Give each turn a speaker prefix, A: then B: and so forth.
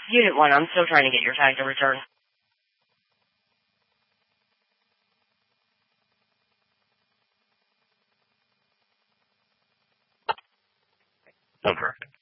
A: Unit 1, I'm still trying to get your tag to return.
B: Over.